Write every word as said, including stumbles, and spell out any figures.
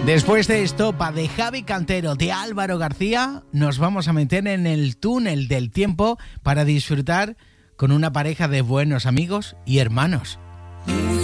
Después de Estopa, de Javi Cantero, de Álvaro García, nos vamos a meter en el túnel del tiempo para disfrutar con una pareja de buenos amigos y hermanos.